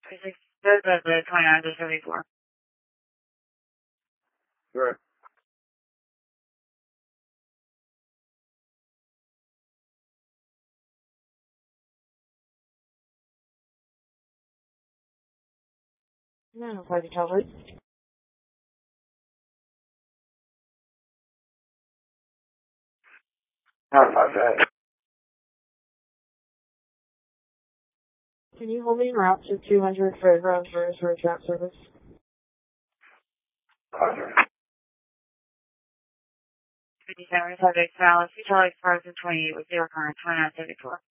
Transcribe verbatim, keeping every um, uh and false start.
Six, the, the, the twenty-nine to seventy-four. Right. No, for the covered. How about that? Can you hold me en route to two hundred for ground service for trap service? Roger. fifty-seven, subject, Dallas, Charlie Express, and twenty-eight with zero current, twenty-nine seventy-four.